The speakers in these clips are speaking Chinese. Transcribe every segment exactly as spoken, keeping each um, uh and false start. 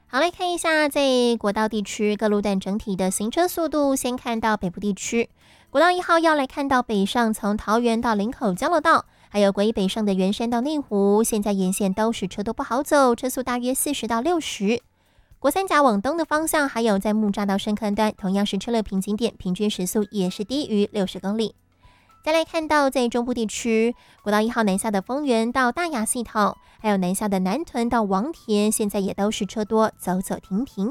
好，来看一下在国道地区各路段整体的行车速度。先看到北部地区，国道一号要来看到北上，从桃园到林口交流道，还有国一北上的圆山到内湖，现在沿线都是车都不好走，车速大约四十到六十。国三甲往东的方向，还有在木栅到深坑段，同样是车流瓶颈点，平均时速也是低于六十公里。再来看到在中部地区，国道一号南下的丰原到大雅系统，还有南下的南屯到王田，现在也都是车多，走走停停。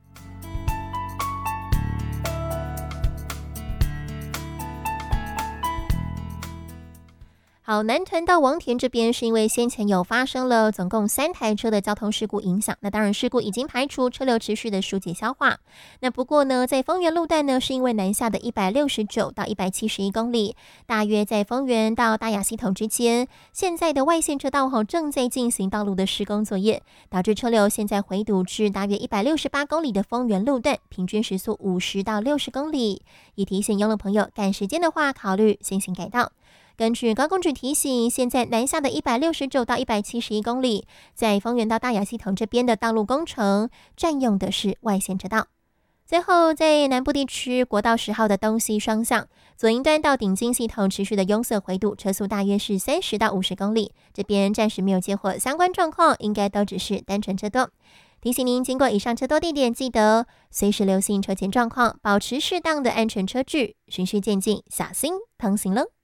好，南屯到王田这边是因为先前有发生了总共三台车的交通事故影响，那当然事故已经排除，车流持续的疏解消化。那不过呢，在丰原路段呢，是因为南下的一百六十九到一百七十一公里，大约在丰原到大雅系统之间，现在的外线车道后正在进行道路的施工作业，导致车流现在回堵至大约一百六十八公里的丰原路段，平均时速五十到六十公里。也提醒用路朋友赶时间的话，考虑先行改道。根据高公局提醒，现在南下的一百六十九到一百七十一公里，在丰原到大雅系统这边的道路工程占用的是外线车道。最后，在南部地区国道十号的东西双向左营端到顶金系统持续的拥塞回堵，车速大约是三十到五十公里，这边暂时没有接获相关状况，应该都只是单纯车多。提醒您，经过以上车多地点，记得随时留心车前状况，保持适当的安全车距，循序渐进，小心通行喽。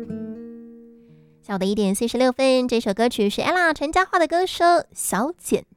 下午的一点四十六分，这首歌曲是 ella 陈嘉桦的歌声《小简